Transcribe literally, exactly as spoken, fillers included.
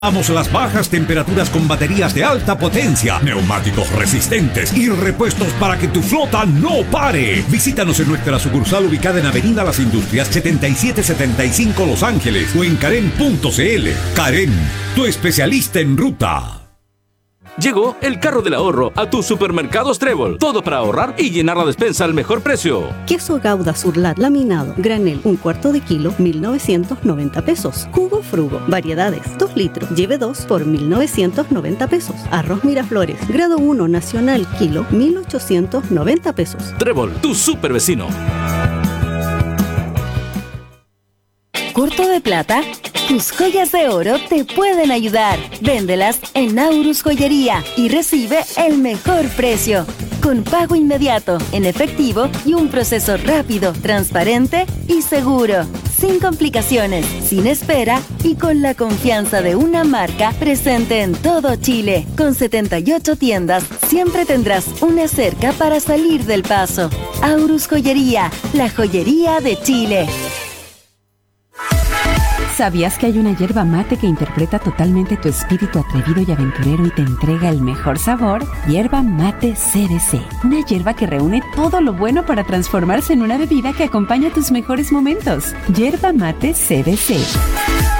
Vamos las bajas temperaturas con baterías de alta potencia, neumáticos resistentes y repuestos para que tu flota no pare. Visítanos en nuestra sucursal ubicada en Avenida Las Industrias setenta y siete setenta y cinco Los Ángeles o en Karen punto c l. Karen, tu especialista en ruta. Llegó el carro del ahorro a tus supermercados Trébol. Todo para ahorrar y llenar la despensa al mejor precio. Queso Gouda Surlat laminado, granel, un cuarto de kilo, mil novecientos noventa pesos. Jugo Frugo, variedades, dos litros, lleve dos por mil novecientos noventa pesos. Arroz Miraflores, grado uno nacional, kilo, mil ochocientos noventa pesos. Trébol, tu super vecino. ¿Corto de plata? Tus joyas de oro te pueden ayudar. Véndelas en Aurus Joyería y recibe el mejor precio. Con pago inmediato, en efectivo y un proceso rápido, transparente y seguro. Sin complicaciones, sin espera y con la confianza de una marca presente en todo Chile. Con setenta y ocho tiendas, siempre tendrás una cerca para salir del paso. Aurus Joyería, la joyería de Chile. ¿Sabías que hay una yerba mate que interpreta totalmente tu espíritu atrevido y aventurero y te entrega el mejor sabor? Yerba Mate C B C. Una yerba que reúne todo lo bueno para transformarse en una bebida que acompaña tus mejores momentos. Yerba Mate C B C.